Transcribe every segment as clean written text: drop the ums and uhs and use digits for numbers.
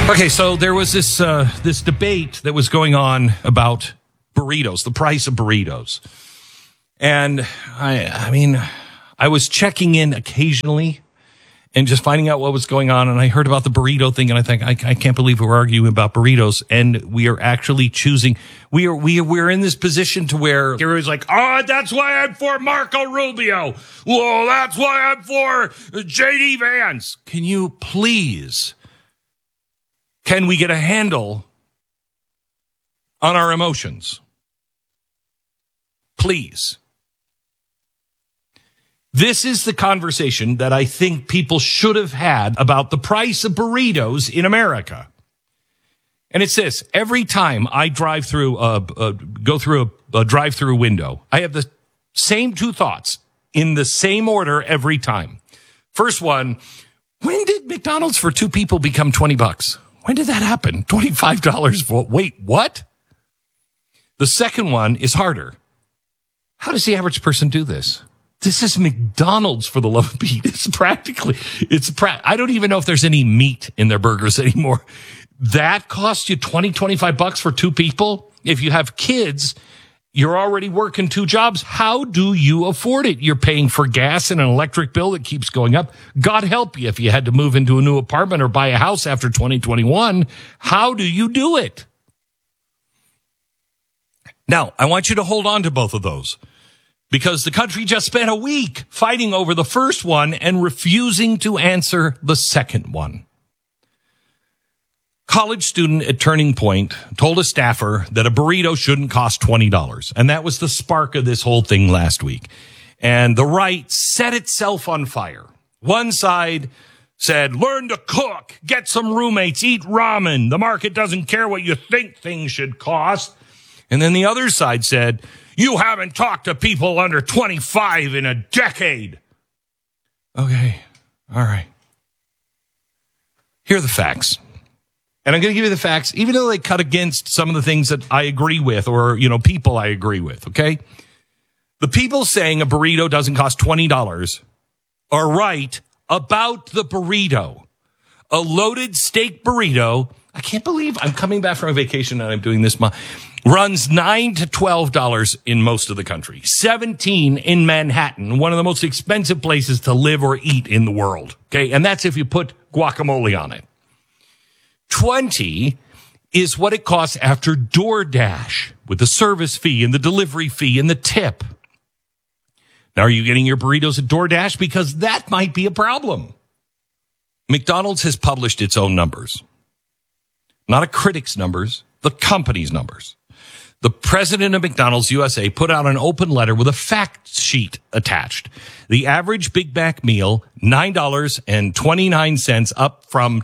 Okay, so there was this debate that was going on about burritos, the price of burritos. And I was checking in occasionally and just finding out what was going on. And I heard about the burrito thing, and I think I can't believe we're arguing about burritos. And we are actually choosing. We're in this position to where everybody's like, "Oh, that's why I'm for Marco Rubio. Well, that's why I'm for JD Vance." Can you please? Can we get a handle on our emotions? Please. This is the conversation that I think people should have had about the price of burritos in America. And it's this: every time I drive through, go through a drive-through window, I have the same two thoughts in the same order every time. First one: when did McDonald's for two people become $20? When did that happen? $25 for, wait, what? The second one is harder. How does the average person do this? This is McDonald's, for the love of Pete. I don't even know if there's any meat in their burgers anymore. That costs you $25 for two people? If you have kids, you're already working two jobs. How do you afford it? You're paying for gas and an electric bill that keeps going up. God help you if you had to move into a new apartment or buy a house after 2021. How do you do it? Now, I want you to hold on to both of those, because the country just spent a week fighting over the first one and refusing to answer the second one. College student at Turning Point told a staffer that a burrito shouldn't cost $20. And that was the spark of this whole thing last week. And the right set itself on fire. One side said, learn to cook, get some roommates, eat ramen. The market doesn't care what you think things should cost. And then the other side said, you haven't talked to people under 25 in a decade. Okay, all right. Here are the facts. And I'm going to give you the facts, even though they cut against some of the things that I agree with, or, people I agree with, okay? The people saying a burrito doesn't cost $20 are right about the burrito. A loaded steak burrito, I can't believe I'm coming back from a vacation and I'm doing this, runs $9 to $12 in most of the country. $17 in Manhattan, one of the most expensive places to live or eat in the world, okay? And that's if you put guacamole on it. $20 is what it costs after DoorDash, with the service fee and the delivery fee and the tip. Now, are you getting your burritos at DoorDash? Because that might be a problem. McDonald's has published its own numbers. Not a critic's numbers, the company's numbers. The president of McDonald's USA put out an open letter with a fact sheet attached. The average Big Mac meal, $9.29, up from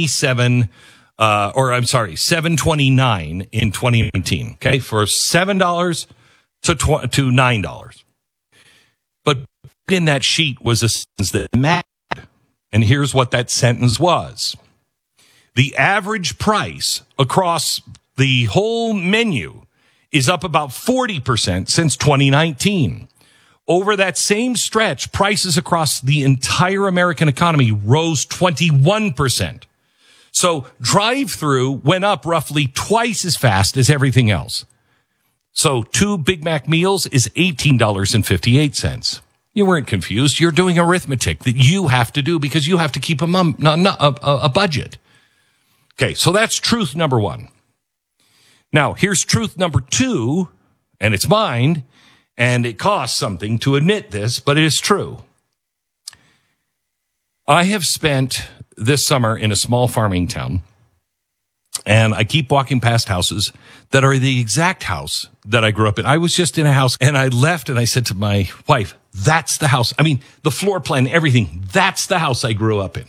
$7.29 in 2019. Okay, for $7 to $9. But in that sheet was a sentence that mattered, and here's what that sentence was: the average price across the whole menu is up about 40% since 2019. Over that same stretch, prices across the entire American economy rose 21%. So drive-through went up roughly twice as fast as everything else. So 2 Big Mac meals is $18.58. You weren't confused. You're doing arithmetic that you have to do because you have to keep a budget. Okay, so that's truth number one. Now, here's truth number two, and it's mine, and it costs something to admit this, but it is true. I have spent this summer in a small farming town, and I keep walking past houses that are the exact house that I grew up in. I was just in a house, and I left, and I said to my wife, that's the house. I mean, the floor plan, everything, that's the house I grew up in.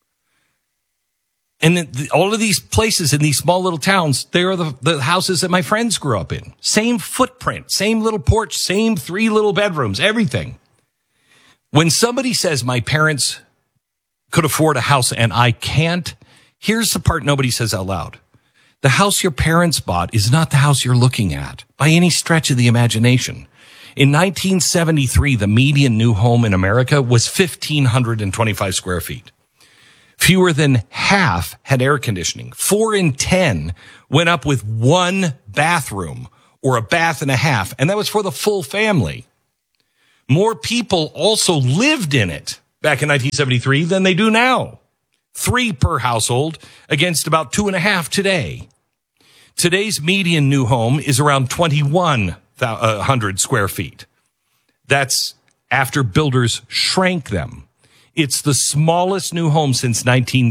And all of these places in these small little towns, they are the houses that my friends grew up in. Same footprint, same little porch, same 3 little bedrooms, everything. When somebody says my parents could afford a house and I can't, here's the part nobody says out loud. The house your parents bought is not the house you're looking at by any stretch of the imagination. In 1973, the median new home in America was 1,525 square feet. Fewer than half had air conditioning. 4 in 10 went up with one bathroom or a bath and a half, and that was for the full family. More people also lived in it back in 1973 than they do now. 3 per household against about 2.5 today. Today's median new home is around 2,100 square feet. That's after builders shrank them. It's the smallest new home since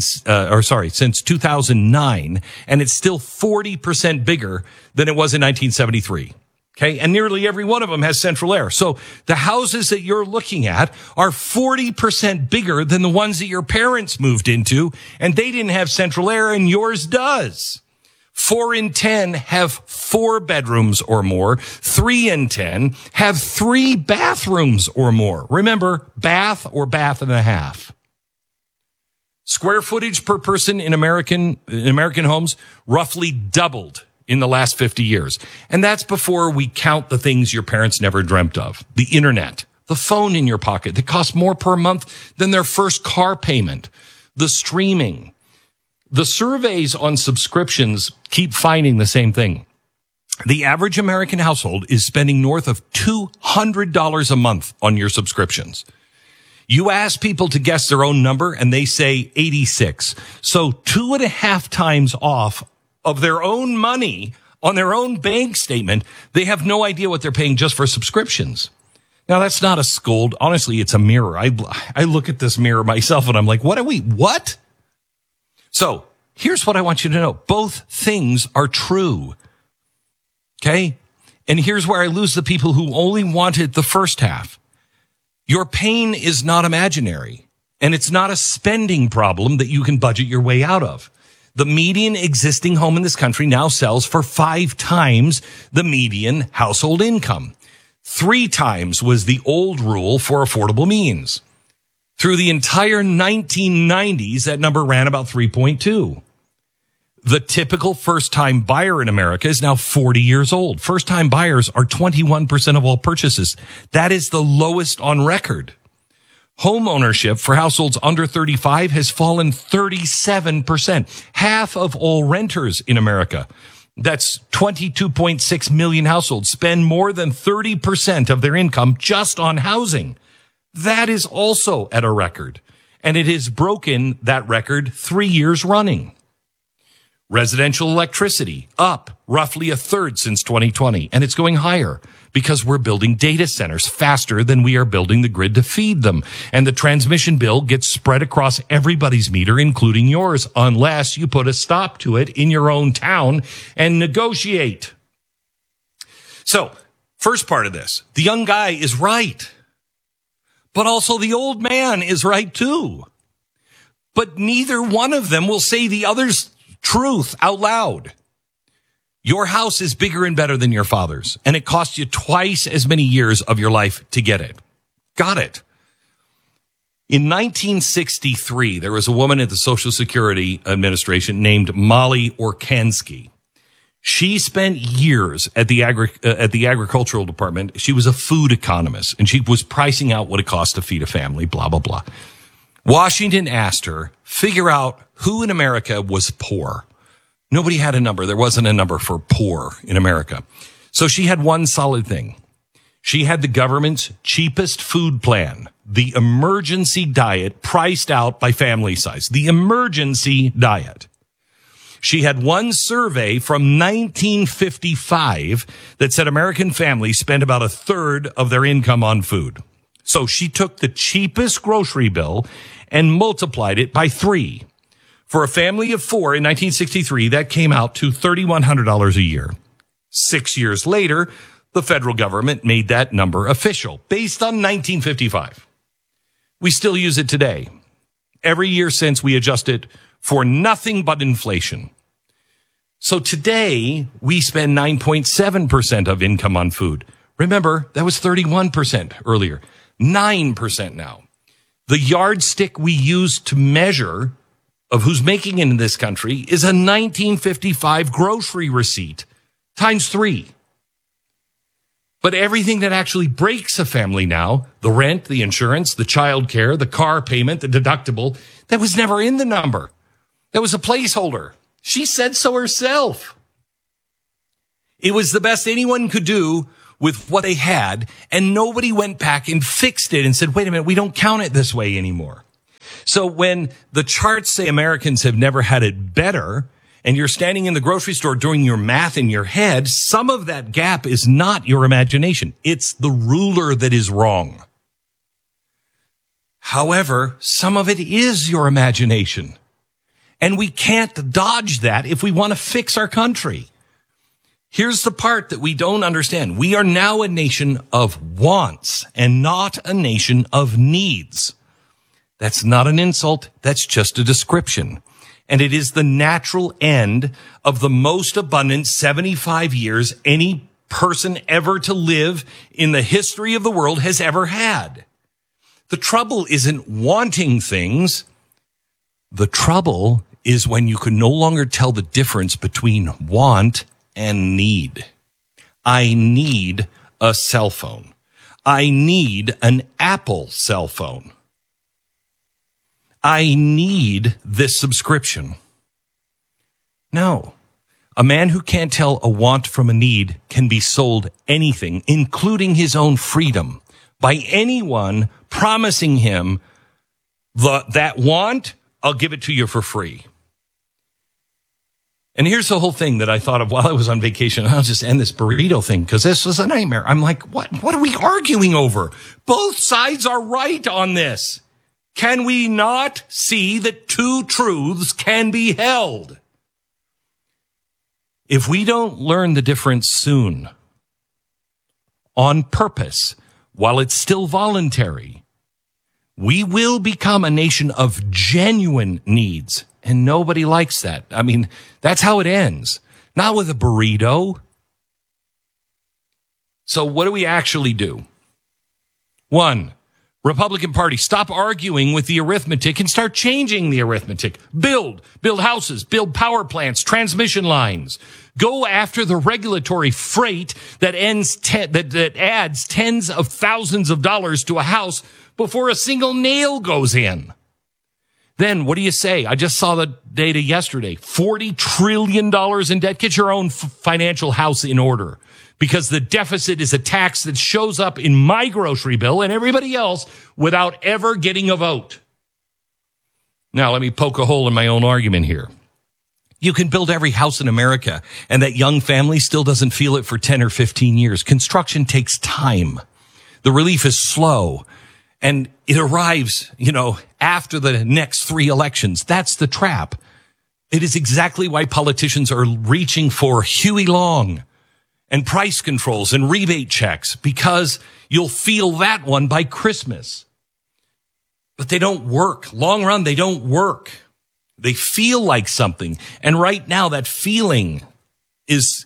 2009, and it's still 40% bigger than it was in 1973. Okay. And nearly every one of them has central air. So the houses that you're looking at are 40% bigger than the ones that your parents moved into, and they didn't have central air, and yours does. 4 in 10 have 4 bedrooms or more. 3 in 10 have 3 bathrooms or more. Remember, bath or bath and a half. Square footage per person in American homes roughly doubled in the last 50 years. And that's before we count the things your parents never dreamt of. The internet, the phone in your pocket that costs more per month than their first car payment, the streaming. The surveys on subscriptions keep finding the same thing. The average American household is spending north of $200 a month on your subscriptions. You ask people to guess their own number and they say 86. So 2.5 times off of their own money on their own bank statement. They have no idea what they're paying just for subscriptions. Now, that's not a scold. Honestly, it's a mirror. I look at this mirror myself and I'm like, what? So here's what I want you to know. Both things are true. Okay. And here's where I lose the people who only wanted the first half. Your pain is not imaginary, and it's not a spending problem that you can budget your way out of. The median existing home in this country now sells for 5 times the median household income. 3 times was the old rule for affordable means. Through the entire 1990s, that number ran about 3.2. The typical first-time buyer in America is now 40 years old. First-time buyers are 21% of all purchases. That is the lowest on record. Home ownership for households under 35 has fallen 37%. Half of all renters in America, that's 22.6 million households, spend more than 30% of their income just on housing. That is also at a record, and it has broken that record 3 years running. Residential electricity up roughly a third since 2020, and it's going higher because we're building data centers faster than we are building the grid to feed them. And the transmission bill gets spread across everybody's meter, including yours, unless you put a stop to it in your own town and negotiate. So, first part of this, the young guy is right. But also the old man is right too. But neither one of them will say the other's truth out loud. Your house is bigger and better than your father's, and it cost you twice as many years of your life to get it. Got it. In 1963, there was a woman at the Social Security Administration named Molly Orkansky. She spent years at the agricultural department. She was a food economist, and she was pricing out what it cost to feed a family, blah, blah, blah. Washington asked her, figure out who in America was poor. Nobody had a number. There wasn't a number for poor in America. So she had one solid thing. She had the government's cheapest food plan, the emergency diet priced out by family size, the emergency diet. She had one survey from 1955 that said American families spend about a third of their income on food. So she took the cheapest grocery bill and multiplied it by 3. For a family of 4 in 1963, that came out to $3,100 a year. 6 years later, the federal government made that number official based on 1955. We still use it today. Every year since, we adjust it for nothing but inflation. So today, we spend 9.7% of income on food. Remember, that was 31% earlier. 9% now. The yardstick we use to measure of who's making it in this country is a 1955 grocery receipt times 3. But everything that actually breaks a family now, the rent, the insurance, the child care, the car payment, the deductible, that was never in the number. That was a placeholder. She said so herself. It was the best anyone could do with what they had, and nobody went back and fixed it and said, wait a minute, we don't count it this way anymore. So when the charts say Americans have never had it better, and you're standing in the grocery store doing your math in your head, some of that gap is not your imagination. It's the ruler that is wrong. However, some of it is your imagination. And we can't dodge that if we want to fix our country. Here's the part that we don't understand. We are now a nation of wants and not a nation of needs. That's not an insult. That's just a description. And it is the natural end of the most abundant 75 years any person ever to live in the history of the world has ever had. The trouble isn't wanting things. The trouble is when you can no longer tell the difference between want and need. I need a cell phone. I need an Apple cell phone. I need this subscription. No. A man who can't tell a want from a need can be sold anything, including his own freedom, by anyone promising him that want, I'll give it to you for free. And here's the whole thing that I thought of while I was on vacation. I'll just end this burrito thing because this was a nightmare. I'm like, what are we arguing over? Both sides are right on this. Can we not see that two truths can be held? If we don't learn the difference soon, on purpose, while it's still voluntary, we will become a nation of genuine needs. And nobody likes that. I mean, that's how it ends. Not with a burrito. So what do we actually do? 1, Republican Party, stop arguing with the arithmetic and start changing the arithmetic. Build houses, build power plants, transmission lines. Go after the regulatory freight that adds tens of thousands of dollars to a house before a single nail goes in. Then what do you say? I just saw the data yesterday. $40 trillion in debt. Get your own financial house in order, because the deficit is a tax that shows up in my grocery bill and everybody else without ever getting a vote. Now, let me poke a hole in my own argument here. You can build every house in America, and that young family still doesn't feel it for 10 or 15 years. Construction takes time. The relief is slow. And it arrives, after the next 3 elections. That's the trap. It is exactly why politicians are reaching for Huey Long and price controls and rebate checks, because you'll feel that one by Christmas. But they don't work. Long run, they don't work. They feel like something. And right now, that feeling is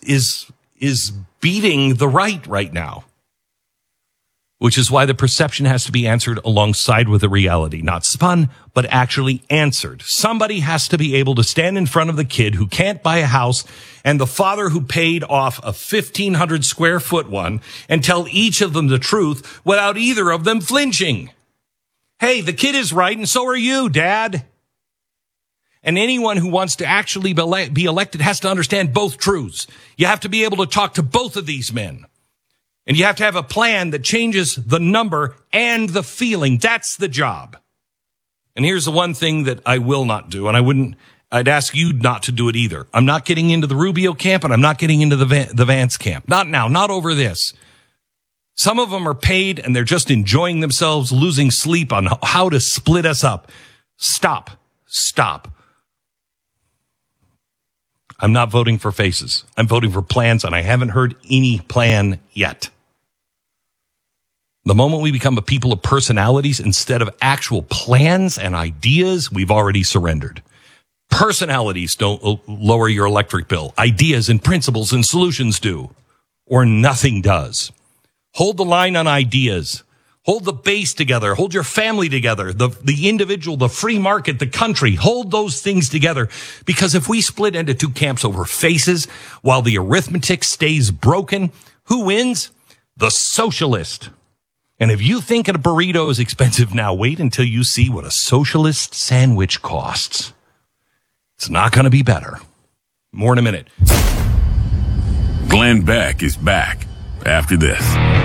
beating the right now. Which is why the perception has to be answered alongside with the reality. Not spun, but actually answered. Somebody has to be able to stand in front of the kid who can't buy a house and the father who paid off a 1,500 square foot one and tell each of them the truth without either of them flinching. Hey, the kid is right, and so are you, Dad. And anyone who wants to actually be elected has to understand both truths. You have to be able to talk to both of these men. And you have to have a plan that changes the number and the feeling. That's the job. And here's the one thing that I will not do, and I'd ask you not to do it either. I'm not getting into the Rubio camp, and I'm not getting into the Vance camp. Not now, not over this. Some of them are paid, and they're just enjoying themselves, losing sleep on how to split us up. Stop. I'm not voting for faces. I'm voting for plans, and I haven't heard any plan yet. The moment we become a people of personalities instead of actual plans and ideas, we've already surrendered. Personalities don't lower your electric bill. Ideas and principles and solutions do, or nothing does. Hold the line on ideas. Hold the base together. Hold your family together. The individual, the free market, the country. Hold those things together. Because if we split into 2 camps over faces while the arithmetic stays broken, who wins? The Socialist. And if you think a burrito is expensive now, wait until you see what a socialist sandwich costs. It's not going to be better. More in a minute. Glenn Beck is back after this.